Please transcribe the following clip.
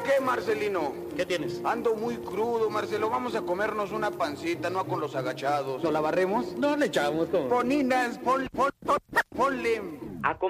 qué, Marcelino? ¿Qué tienes? Ando muy crudo, Marcelo. Vamos a comernos una pancita, no con los agachados. ¿No la barremos? No le echamos con... Poninas, ponle.